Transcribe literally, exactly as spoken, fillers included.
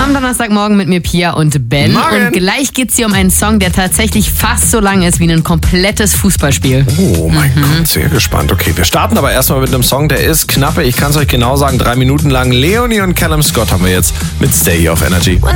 Am Donnerstagmorgen mit mir Pia und Ben. Morgen. Und gleich geht's hier um einen Song, der tatsächlich fast so lang ist wie ein komplettes Fußballspiel. Oh mein mhm. Gott, sehr gespannt. Okay, wir starten aber erstmal mit einem Song, der ist knappe, ich kann es euch genau sagen, drei Minuten lang. Leonie und Callum Scott haben wir jetzt mit Stay hier auf Energy.